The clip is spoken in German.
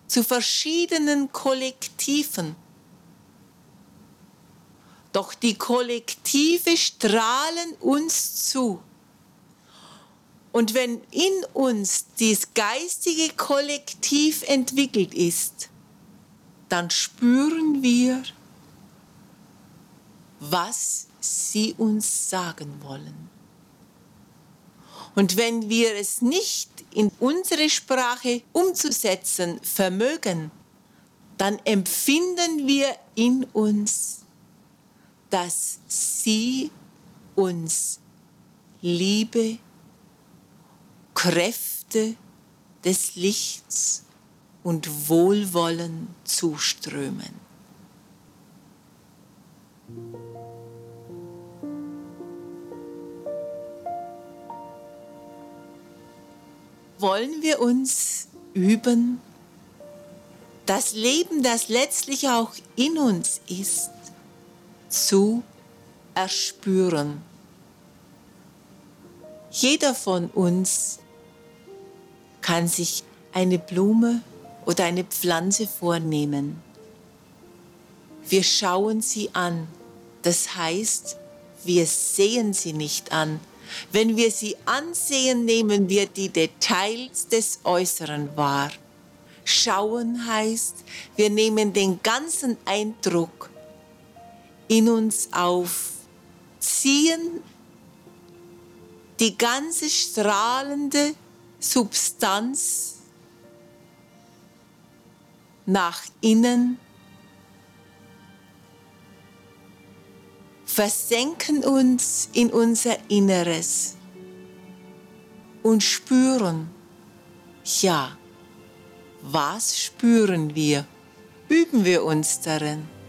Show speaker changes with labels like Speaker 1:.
Speaker 1: zu verschiedenen Kollektiven. Doch die Kollektive strahlen uns zu. Und wenn in uns dieses geistige Kollektiv entwickelt ist, dann spüren wir, was sie uns sagen wollen. Und wenn wir es nicht in unsere Sprache umzusetzen vermögen, dann empfinden wir in uns, dass sie uns Liebe, Kräfte des Lichts und Wohlwollen zuströmen. Wollen wir uns üben, das Leben, das letztlich auch in uns ist, zu erspüren. Jeder von uns kann sich eine Blume oder eine Pflanze vornehmen. Wir schauen sie an, das heißt, wir sehen sie nicht an. Wenn wir sie ansehen, nehmen wir die Details des Äußeren wahr. Schauen heißt, wir nehmen den ganzen Eindruck in uns auf, ziehen die ganze strahlende Substanz nach innen, versenken uns in unser Inneres und spüren, ja, was spüren wir? Üben wir uns darin.